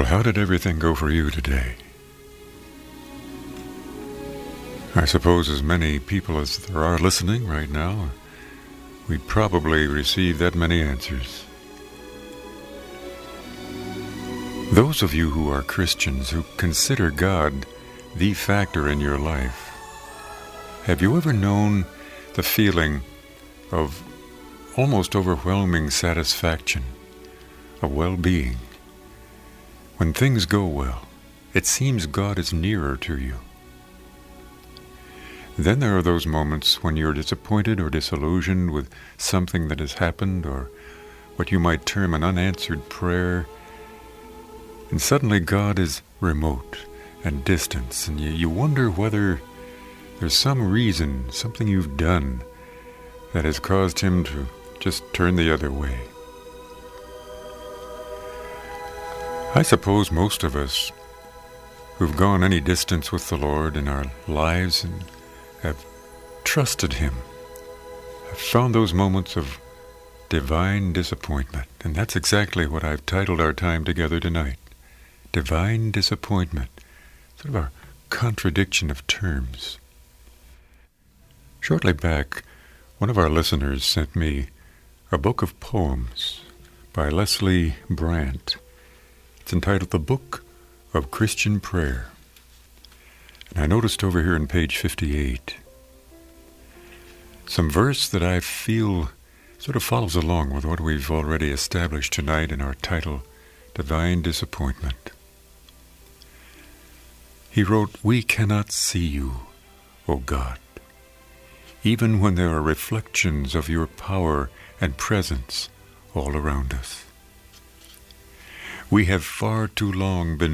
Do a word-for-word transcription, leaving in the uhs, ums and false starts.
Well, how did everything go for you today? I suppose as many people as there are listening right now, we'd probably receive that many answers. Those of you who are Christians, who consider God the factor in your life, have you ever known the feeling of almost overwhelming satisfaction, of well-being? When things go well, it seems God is nearer to you. Then there are those moments when you're disappointed or disillusioned with something that has happened, or what you might term an unanswered prayer, and suddenly God is remote and distant, and you, you wonder whether there's some reason, something you've done, that has caused him to just turn the other way. I suppose most of us who've gone any distance with the Lord in our lives and have trusted him have found those moments of divine disappointment. And that's exactly what I've titled our time together tonight. Divine disappointment. Sort of a contradiction of terms. Shortly back, one of our listeners sent me a book of poems by Leslie Brandt. It's entitled The Book of Christian Prayer. And I noticed over here on page fifty-eight some verse that I feel sort of follows along with what we've already established tonight in our title, Divine Disappointment. He wrote, "We cannot see you, O God, even when there are reflections of your power and presence all around us. We have far too long been